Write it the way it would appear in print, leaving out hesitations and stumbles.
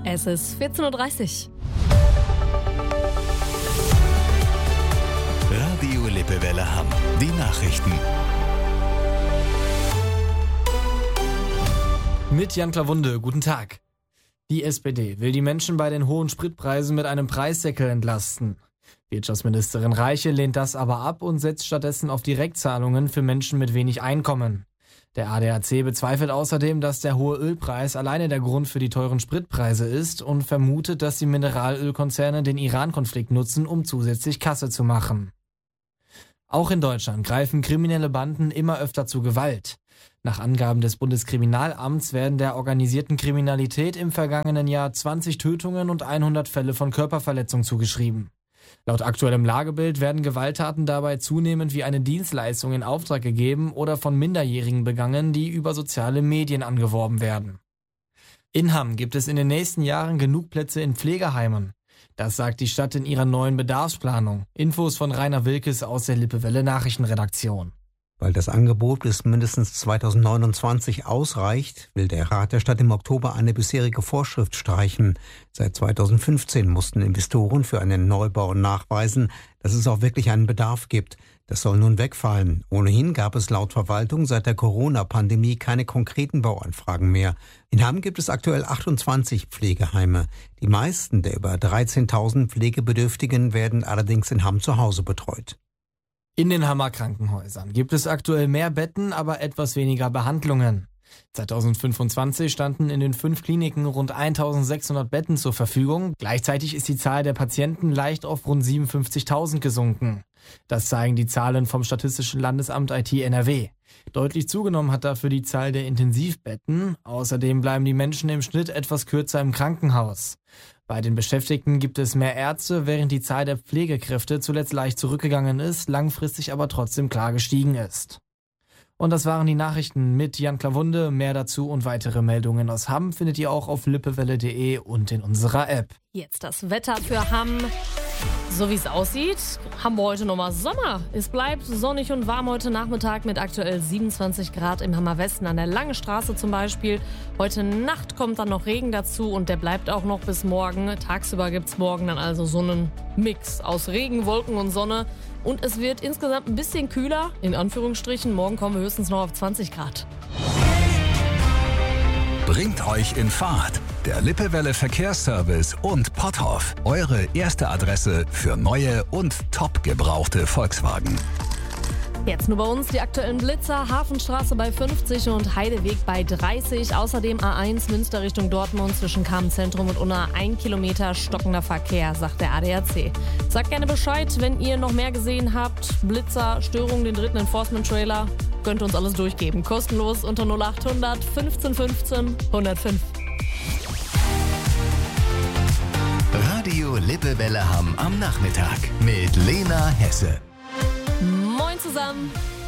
Es ist 14.30 Uhr. Radio Lippewelle Hamm. Die Nachrichten. Mit Jan Klawunde, guten Tag. Die SPD will die Menschen bei den hohen Spritpreisen mit einem Preisdeckel entlasten. Wirtschaftsministerin Reiche lehnt das aber ab und setzt stattdessen auf Direktzahlungen für Menschen mit wenig Einkommen. Der ADAC bezweifelt außerdem, dass der hohe Ölpreis alleine der Grund für die teuren Spritpreise ist und vermutet, dass die Mineralölkonzerne den Iran-Konflikt nutzen, um zusätzlich Kasse zu machen. Auch in Deutschland greifen kriminelle Banden immer öfter zu Gewalt. Nach Angaben des Bundeskriminalamts werden der organisierten Kriminalität im vergangenen Jahr 20 Tötungen und 100 Fälle von Körperverletzung zugeschrieben. Laut aktuellem Lagebild werden Gewalttaten dabei zunehmend wie eine Dienstleistung in Auftrag gegeben oder von Minderjährigen begangen, die über soziale Medien angeworben werden. In Hamm gibt es in den nächsten Jahren genug Plätze in Pflegeheimen. Das sagt die Stadt in ihrer neuen Bedarfsplanung. Infos von Rainer Wilkes aus der Lippewelle Nachrichtenredaktion. Weil das Angebot bis mindestens 2029 ausreicht, will der Rat der Stadt im Oktober eine bisherige Vorschrift streichen. Seit 2015 mussten Investoren für einen Neubau nachweisen, dass es auch wirklich einen Bedarf gibt. Das soll nun wegfallen. Ohnehin gab es laut Verwaltung seit der Corona-Pandemie keine konkreten Bauanfragen mehr. In Hamm gibt es aktuell 28 Pflegeheime. Die meisten der über 13.000 Pflegebedürftigen werden allerdings in Hamm zu Hause betreut. In den Hammer Krankenhäusern gibt es aktuell mehr Betten, aber etwas weniger Behandlungen. 2025 standen in den 5 Kliniken rund 1.600 Betten zur Verfügung. Gleichzeitig ist die Zahl der Patienten leicht auf rund 57.000 gesunken. Das zeigen die Zahlen vom Statistischen Landesamt IT NRW. Deutlich zugenommen hat dafür die Zahl der Intensivbetten. Außerdem bleiben die Menschen im Schnitt etwas kürzer im Krankenhaus. Bei den Beschäftigten gibt es mehr Ärzte, während die Zahl der Pflegekräfte zuletzt leicht zurückgegangen ist, langfristig aber trotzdem klar gestiegen ist. Und das waren die Nachrichten mit Jan Klawunde. Mehr dazu und weitere Meldungen aus Hamm findet ihr auch auf lippewelle.de und in unserer App. Jetzt das Wetter für Hamm. So wie es aussieht, haben wir heute nochmal Sommer. Es bleibt sonnig und warm heute Nachmittag mit aktuell 27 Grad im Hammer Westen an der Langen Straße zum Beispiel. Heute Nacht kommt dann noch Regen dazu und der bleibt auch noch bis morgen. Tagsüber gibt es morgen dann also so einen Mix aus Regen, Wolken und Sonne. Und es wird insgesamt ein bisschen kühler, in Anführungsstrichen. Morgen kommen wir höchstens noch auf 20 Grad. Bringt euch in Fahrt. Der Lippewelle Verkehrsservice und Potthoff. Eure erste Adresse für neue und top gebrauchte Volkswagen. Jetzt nur bei uns die aktuellen Blitzer. Hafenstraße bei 50 und Heideweg bei 30. Außerdem A1 Münster Richtung Dortmund zwischen Kamen-Zentrum und Unna 1 Kilometer stockender Verkehr, sagt der ADAC. Sagt gerne Bescheid, wenn ihr noch mehr gesehen habt. Blitzer, Störung, den dritten Enforcement-Trailer. Könnt ihr uns alles durchgeben. Kostenlos unter 0800 15 15 105. Radio Lippewelle Hamm am Nachmittag mit Lena Hesse. Moin zusammen.